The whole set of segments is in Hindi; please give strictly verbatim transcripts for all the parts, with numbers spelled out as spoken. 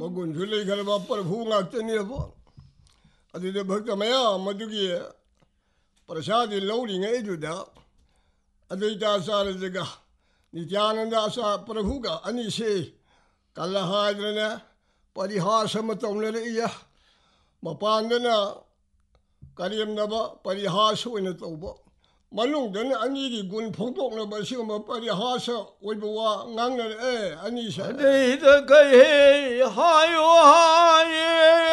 मगुन झुले घर पर भूंगा चने बो अदिदे भक्त मया मधुगी प्रसाद लौरी गए जुदा अद्वैता सार जगह नित्यानंद आशा प्रभु का अनिशे कलहाद्रने परिहासम तौनरे इया मपांदना करियमनबा परिहास ओइना तौबा मनुंगदन अनिगी गुण फोंदोकनबा सिगमा परिहास ओइबा वा ngangnare ए अनिशा अद्वैत कहे हायो हाये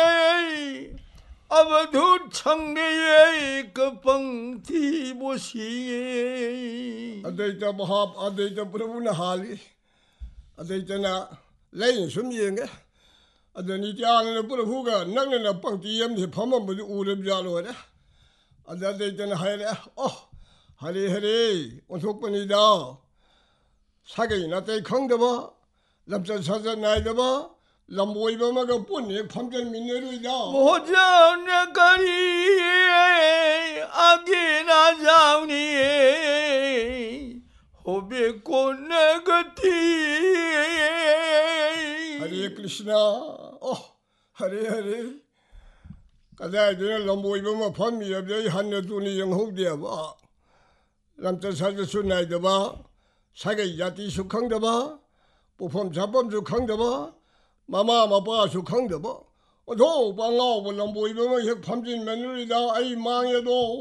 अवधूत संगे एक पंक्ति बोसिए अद्वैत महाप अद्वैत प्रभु न हाली अद्वैतना लेन सुम येंगे अद्वैत नित्यानंद प्रभु का नग्न पंक्ति यमसे फमबदु उरब जालोरे अद्वैतना हायरे ओ हरे हरे ओथोकपनिदा सागै नातै खंगदबा लमचन सजन नायदबा लंबोइबा मगा पुन्ने फमजन मिनरुइदा भोजन करी आगे ना जाऊनी होबे को नगति हरे कृष्णा ओ हरे हरे कदाइदना लंबोइबा म फमियबदे हन्ने तुनि यंहौदेबा लमचन सजसु नायदबा सागै जाति सु खंगदबा पोफम जापम सु खंगदबा मामा मपा सु खंगदबा ओधो बांगाव लंबोइबा म हेक फमजिन मेनुरिदा आई मांगेदो